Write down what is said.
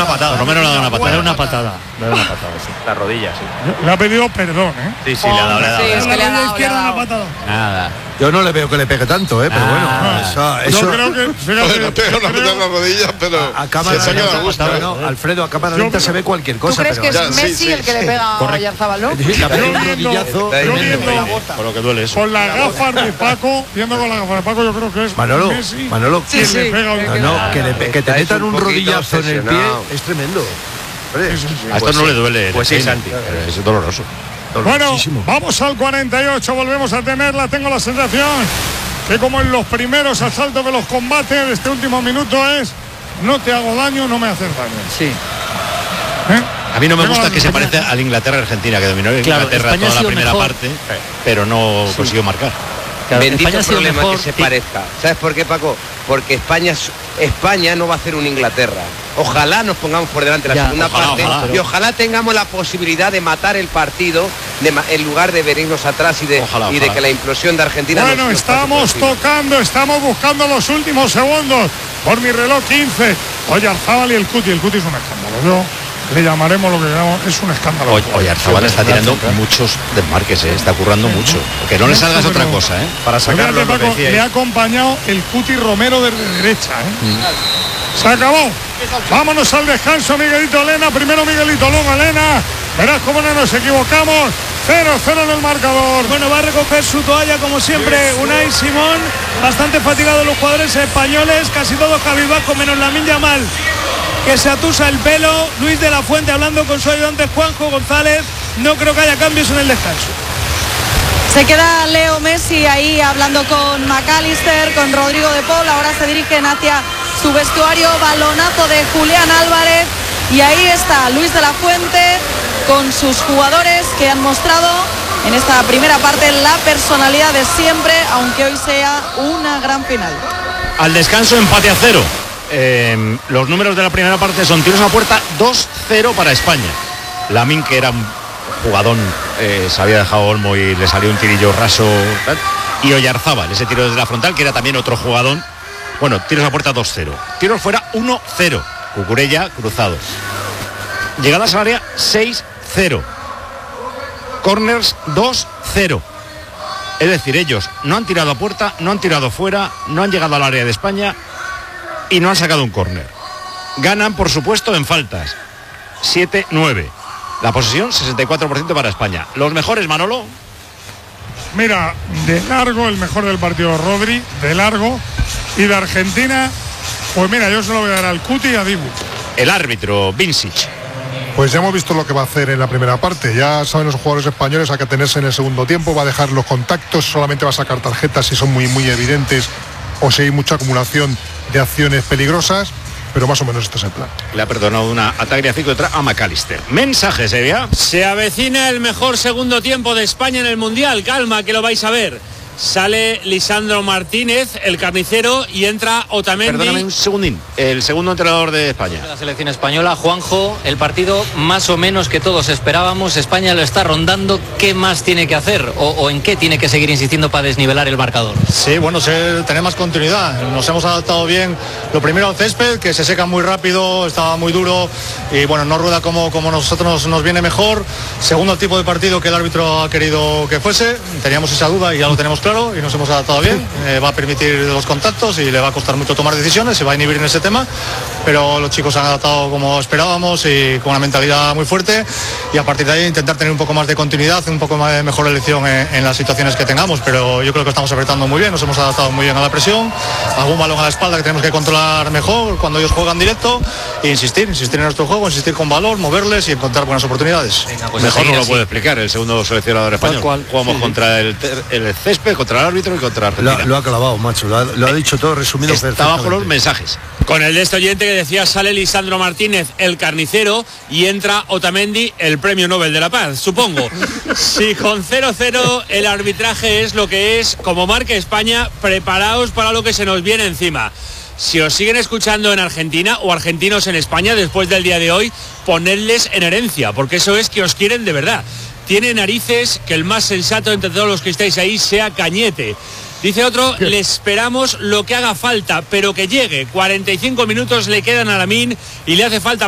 patada. Por lo menos le ha dado una patada. Era una patada. Sí. La rodilla, sí. Le ha pedido perdón, Sí, le ha dado. Sí, es que le ha dado, una patada. Nada. Yo no le veo que le pegue tanto, pero bueno. Eso Yo creo que... Le pega una patada en la rodilla, pero a cámara se saca la lenta, gusta. Alfredo, a cámara lenta se ve cualquier ¿Tú cosa. crees que pero es Messi el que le pega a Oyarzabal, no? la pega un rodillazo. Yo viendo Por lo que duele eso. con las gafas de Paco, viendo con las gafas de Paco, yo creo que es Messi Manolo, Sí, sí. le pega que te metan un rodillazo en el pie es tremendo. Hombre, A esto no le duele. Pues sí, Santi. Es doloroso. Bueno, dolorosísimo. vamos al 48, volvemos a tenerla. Tengo la sensación que como en los primeros asaltos de los combates de este último minuto es: no te hago daño, no me haces daño. Sí. A mí no me Tengo gusta la que se sensación- parece al Inglaterra-Argentina, que dominó Claro, Inglaterra España ha toda la sido primera mejor. parte, pero no consiguió marcar. Claro, Bendito España ha sido problema mejor. que se parezca. ¿Sabes por qué, Paco? Porque España no va a hacer un Inglaterra. Ojalá nos pongamos por delante la Ya, segunda parte ojalá. y ojalá tengamos la posibilidad de matar el partido en lugar de venirnos atrás y de que la implosión de Argentina Bueno, nos estamos pase por encima. tocando, estamos buscando los últimos segundos. Por mi reloj 15. Oyarzabal y el Cuti. El Cuti es un escándalo. Le llamaremos lo que llamamos. Es un escándalo. Oyarzabal está tirando muchos desmarques, está currando mucho. Que no le salgas otra cosa, Pero para sacarlo. fíjate, Lo que Paco, le ha decíais. acompañado el Cuti Romero desde derecha. Se acabó. Vámonos al descanso, Miguelito Elena. Primero Miguelito, luego Elena. Verás cómo no nos equivocamos. 0-0 en el marcador. Bueno, va a recoger su toalla como siempre Unai Simón. Bastante fatigados los jugadores españoles, casi todos cabizbajos menos Lamine Yamal, que se atusa el pelo. Luis de la Fuente hablando con su ayudante Juanjo González. No creo que haya cambios en el descanso. Se queda Leo Messi ahí hablando con McAllister, con Rodrigo de Paul. Ahora se dirigen hacia su vestuario. Balonazo de Julián Álvarez. Y ahí está Luis de la Fuente con sus jugadores que han mostrado en esta primera parte la personalidad de siempre, aunque hoy sea una gran final. Al descanso, empate a 0. Los números de la primera parte son tiros a puerta 2-0 para España. Lamine, que era un jugadón, se había dejado Olmo y le salió un tirillo raso, tal. Y Oyarzabal, ese tiro desde la frontal, que era también otro jugadón. Bueno, tiros a puerta 2-0. Tiros fuera 1-0. Cucurella cruzado. Llegadas al área 6-0. Corners 2-0. Es decir, ellos no han tirado a puerta, no han tirado fuera, no han llegado al área de España y no han sacado un córner. Ganan, por supuesto, en faltas. 7-9. La posesión, 64% para España. Los mejores, Manolo. Mira, de largo el mejor del partido, Rodri, de largo. Y de Argentina, pues mira, yo se lo voy a dar al Cuti y a Dibu. El árbitro, Vincic. Pues ya hemos visto lo que va a hacer en la primera parte. Ya saben los jugadores españoles a qué tenerse en el segundo tiempo. Va a dejar los contactos, solamente va a sacar tarjetas si son muy evidentes o si hay mucha acumulación de acciones peligrosas. Pero más o menos este es el plan. Le ha perdonado una ataque a McAllister. Mensajes, Evia. Se avecina el mejor segundo tiempo de España en el Mundial. Calma, que lo vais a ver. Sale Lisandro Martínez, el carnicero, y entra Otamendi. Perdóname un segundín. El segundo entrenador de España. La selección española, Juanjo, el partido más o menos que todos esperábamos. España lo está rondando. ¿Qué más tiene que hacer? ¿O en qué tiene que seguir insistiendo para desnivelar el marcador? Sí, bueno, tener más continuidad. Nos hemos adaptado bien. Lo primero al césped, que se seca muy rápido, estaba muy duro y bueno, no rueda como nosotros nos viene mejor. Segundo, el tipo de partido que el árbitro ha querido que fuese. Teníamos esa duda y ya lo tenemos claro y nos hemos adaptado bien. Va a permitir los contactos y le va a costar mucho tomar decisiones, se va a inhibir en ese tema, pero los chicos se han adaptado como esperábamos y con una mentalidad muy fuerte, y a partir de ahí intentar tener un poco más de continuidad, un poco más de mejor elección en las situaciones que tengamos, pero yo creo que estamos apretando muy bien, nos hemos adaptado muy bien a la presión, algún balón a la espalda que tenemos que controlar mejor cuando ellos juegan directo e insistir en nuestro juego, insistir con valor, moverles y encontrar buenas oportunidades. Venga, pues Mejor no lo así. puede explicar el segundo seleccionador español. Cual. Jugamos contra el césped, contra el árbitro y contra Argentina. Lo ha clavado, macho. Lo ha dicho todo resumido Está perfectamente. bajo los mensajes. Con el de este oyente que decía, sale Lisandro Martínez, el carnicero, y entra Otamendi, el premio Nobel de la Paz, supongo. Si con 0-0 el arbitraje es lo que es, como marca España, preparaos para lo que se nos viene encima. Si os siguen escuchando en Argentina o argentinos en España después del día de hoy, ponedles en herencia, porque eso es que os quieren de verdad. Tiene narices que el más sensato entre todos los que estáis ahí sea Cañete. Dice otro, le esperamos lo que haga falta, pero que llegue. 45 minutos le quedan a Lamine y le hace falta